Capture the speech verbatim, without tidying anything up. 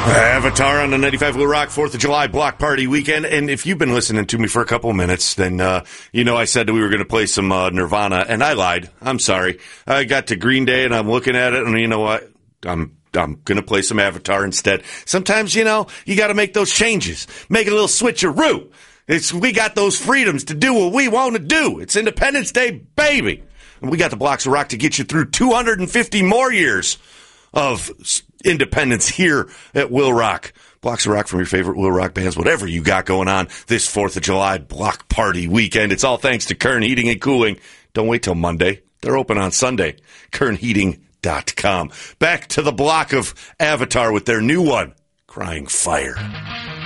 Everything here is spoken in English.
Avatar on the ninety-five Will Rock fourth of July block party weekend. And if you've been listening to me for a couple of minutes, then uh, you know I said that we were going to play some uh, Nirvana, and I lied. I'm sorry. I got to Green Day, and I'm looking at it, and you know what? I'm I'm going to play some Avatar instead. Sometimes, you know, you got to make those changes. Make a little switcheroo. It's, we got those freedoms to do what we want to do. It's Independence Day, baby. And we got the blocks of rock to get you through two hundred fifty more years of independence here at Will Rock. Blocks of rock from your favorite Will Rock bands, whatever you got going on this fourth of July block party weekend. It's all thanks to Kern Heating and Cooling. Don't wait till Monday. They're open on Sunday. Kern Heating dot com. Back to the block of Avatar with their new one, Crying Fire.